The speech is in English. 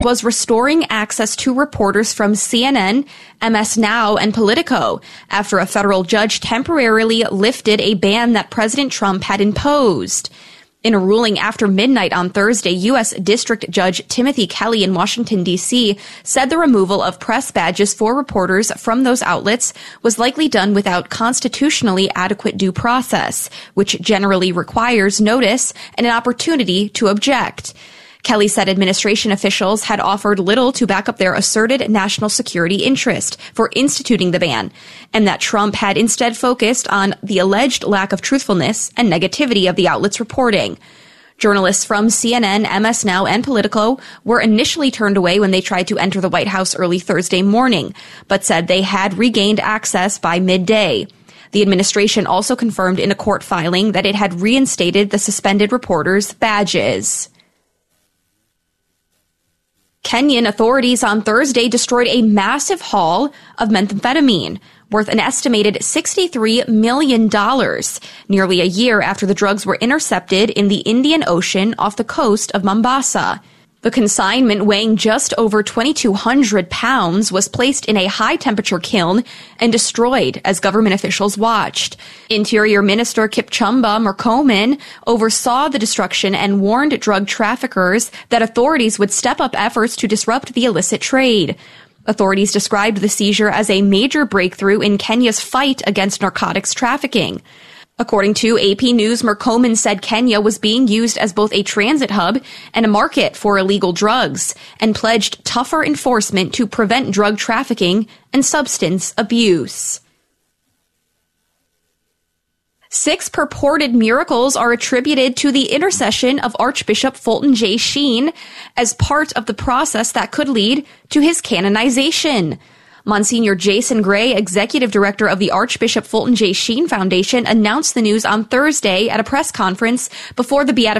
was restoring access to reporters from CNN, MS Now, and Politico after a federal judge temporarily lifted a ban that President Trump had imposed. In a ruling after midnight on Thursday, U.S. District Judge Timothy Kelly in Washington, D.C., said the removal of press badges for reporters from those outlets was likely done without constitutionally adequate due process, which generally requires notice and an opportunity to object. Kelly said administration officials had offered little to back up their asserted national security interest for instituting the ban, and that Trump had instead focused on the alleged lack of truthfulness and negativity of the outlet's reporting. Journalists from CNN, MS Now, and Politico were initially turned away when they tried to enter the White House early Thursday morning, but said they had regained access by midday. The administration also confirmed in a court filing that it had reinstated the suspended reporters' badges. Kenyan authorities on Thursday destroyed a massive haul of methamphetamine worth an estimated $63 million, nearly a year after the drugs were intercepted in the Indian Ocean off the coast of Mombasa. The consignment, weighing just over 2,200 pounds, was placed in a high-temperature kiln and destroyed as government officials watched. Interior Minister Kipchumba Murkomen oversaw the destruction and warned drug traffickers that authorities would step up efforts to disrupt the illicit trade. Authorities described the seizure as a major breakthrough in Kenya's fight against narcotics trafficking. According to AP News, Murkomen said Kenya was being used as both a transit hub and a market for illegal drugs, and pledged tougher enforcement to prevent drug trafficking and substance abuse. 6 purported miracles are attributed to the intercession of Archbishop Fulton J. Sheen as part of the process that could lead to his canonization. Monsignor Jason Gray, executive director of the Archbishop Fulton J. Sheen Foundation, announced the news on Thursday at a press conference before the beatification